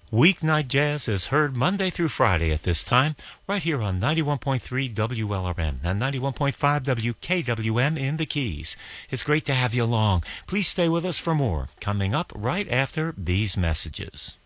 Weeknight Jazz is heard Monday through Friday at this time, right here on 91.3 WLRN and 91.5 WKWM in the Keys. It's great to have you along. Please stay with us for more, coming up right after these messages.